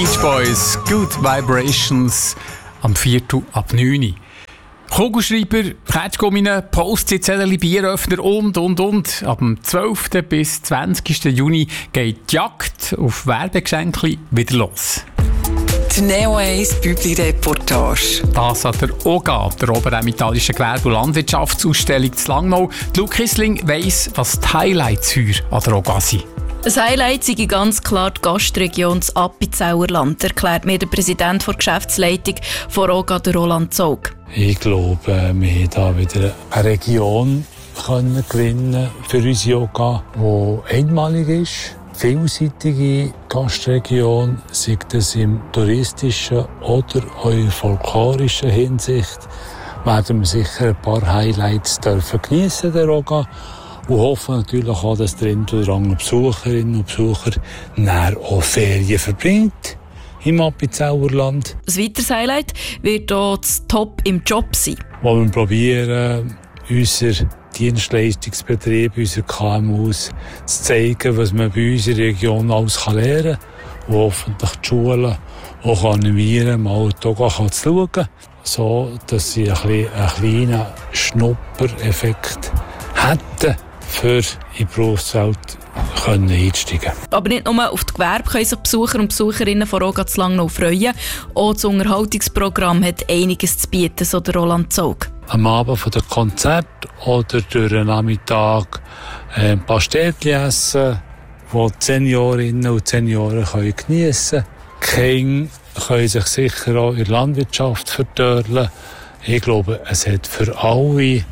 Beach Boys, Good Vibrations, am 4:09. Kugelschreiber, Ketschgumminen, Post-it, Zettel, Bieröffner und. Ab dem 12. bis 20. Juni geht die Jagd auf Werbegeschenke wieder los. Die Neo 1 Bübli-Reportage. Das an der OGA, der Oberemmentalischen Gewerbe- und Landwirtschaftsausstellung zu Langnau. Luke Kissling weiss, was die Highlights für an der OGA sind. Das Highlight sei ganz klar die Gastregion das Appenzellerland, erklärt mir der Präsident der Geschäftsleitung von OGA, der Roland Zog. Ich glaube, wir haben hier wieder eine Region gewinnen für unsere OGA, die einmalig ist. Vielseitige Gastregion, sei das im touristischen oder auch in folklorischen Hinsicht, werden wir sicher ein paar Highlights geniessen der OGA und hoffen natürlich auch, dass der ein oder andere Besucherinnen und Besucher näher auch Ferien verbringt im Appenzellerland. Ein weiteres Highlight wird auch das Top im Job sein. Wo wir probieren, unser Dienstleistungsbetrieb, unsere KMUs zu zeigen, was man bei unserer Region alles lernen kann. Und hoffentlich die Schulen auch animieren, mal die OGA zu schauen, so dass sie einen kleinen Schnuppereffekt hätten, für in die Berufswelt einsteigen. Aber nicht nur auf die Gewerbe können sich Besucher und Besucherinnen von OGA zu Langnau freuen. Auch das Unterhaltungsprogramm hat einiges zu bieten, so der Roland Zog. Am Abend von dem Konzert oder durch den Nachmittag ein paar Städtchen essen, die die Seniorinnen und Senioren geniessen können. Die Kinder können sich sicher auch in der Landwirtschaft vertörlen. Ich glaube, es hat für alle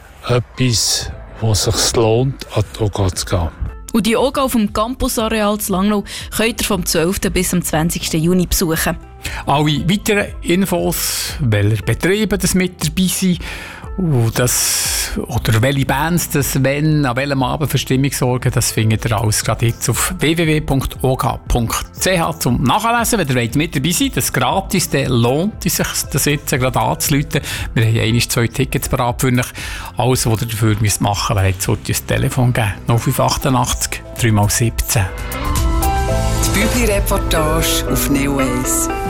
etwas, wo es sich lohnt, an die OGA zu gehen. Und die OGA auf dem Campusareal zu Langnau könnt ihr vom 12. bis zum 20. Juni besuchen. Alle weiteren Infos, welche Betriebe das mit dabei sind und oder welche Bands das an welchem Abend für Stimmung sorgen, das findet ihr alles gerade jetzt auf www.oga.ch zum Nachlesen. Wenn ihr mit dabei seid, das ist gratis, dann lohnt es sich, das jetzt gerade anzurufen. Wir haben 2 Tickets bereit für euch. Alles, was ihr dafür machen müsst, wäre jetzt das Telefon geben. 0588 3x17. Die Bübli-Reportage auf Neo 1.